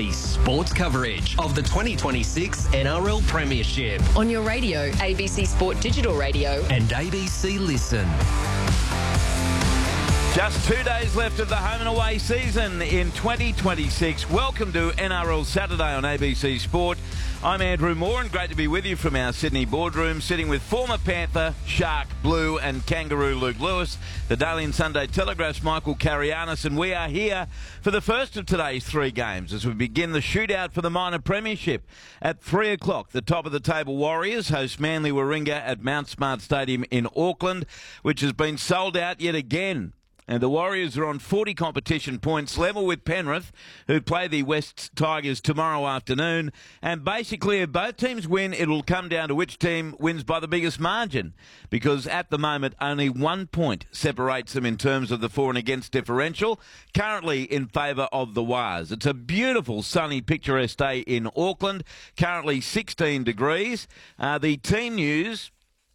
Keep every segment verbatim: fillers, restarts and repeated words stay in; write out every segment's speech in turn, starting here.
C sports coverage of the twenty twenty-six N R L Premiership on your radio, A B C Sport Digital Radio and A B C Listen. Just two days left of the home and away season in twenty twenty-six. Welcome to N R L Saturday on A B C Sport. I'm Andrew Moore and great to be with you from our Sydney boardroom, sitting with former Panther, Shark, Blue and Kangaroo Luke Lewis, the Daily and Sunday Telegraph's Michael Carianis, and we are here for the first of today's three games as we begin the shootout for the minor premiership. At three o'clock, the top of the table Warriors host Manly Warringah at Mount Smart Stadium in Auckland, which has been sold out yet again. And the Warriors are on forty competition points, level with Penrith, who play the West Tigers tomorrow afternoon. And basically, if both teams win, it'll come down to which team wins by the biggest margin. Because at the moment, only one point separates them in terms of the for and against differential, currently in favour of the Wars. It's a beautiful, sunny, picturesque day in Auckland, currently sixteen degrees. Uh, the team news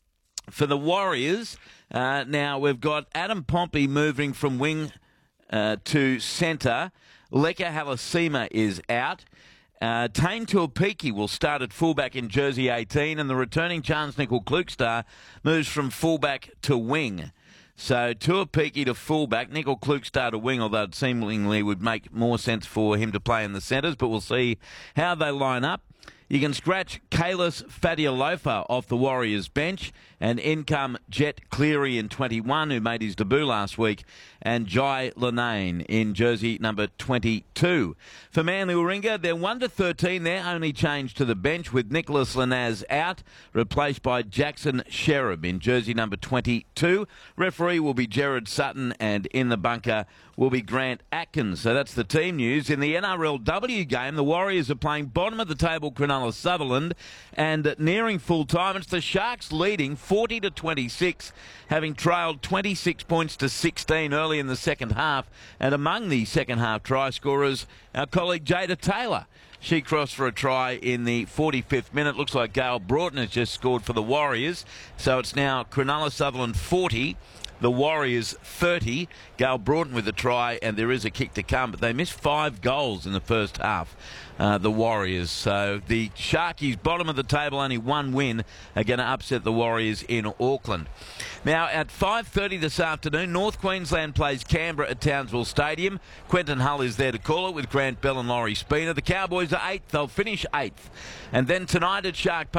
for the Warriors... Uh, now, we've got Adam Pompey moving from wing uh, to centre. Leka Halasima is out. Uh, Tane Tuapiki will start at fullback in jersey eighteen, and the returning Chance Nickel-Klukstad moves from fullback to wing. So Tuapiki to fullback, Nickel-Klukstad to wing, although it seemingly would make more sense for him to play in the centres, but we'll see how they line up. You can scratch Kalis Fadialofa off the Warriors bench, and in come Jet Cleary in twenty-one, who made his debut last week, and Jai Lanane in jersey number twenty-two. For Manly Warringah, they're one to thirteen. They're only changed to the bench with Nicholas Lanaz out, replaced by Jackson Sherab in jersey number twenty-two. Referee will be Jared Sutton, and in the bunker will be Grant Atkins. So that's the team news. In the N R L W game, the Warriors are playing bottom of the table Cronulla Sutherland, and nearing full time, it's the Sharks leading forty to twenty-six, having trailed twenty-six points to sixteen early in the second half. And among the second half try scorers, our colleague Jada Taylor. She crossed for a try in the forty-fifth minute. Looks like Gail Broughton has just scored for the Warriors. So it's now Cronulla Sutherland forty, the Warriors thirty. Gail Broughton with a try, and there is a kick to come, but they missed five goals in the first half, uh, the Warriors. So the Sharkies, bottom of the table, only one win, are going to upset the Warriors in Auckland. Now, at five thirty this afternoon, North Queensland plays Canberra at Townsville Stadium. Quentin Hull is there to call it with Grant Bell and Laurie Spina. The Cowboys are eighth. They'll finish eighth. And then tonight at Shark Park,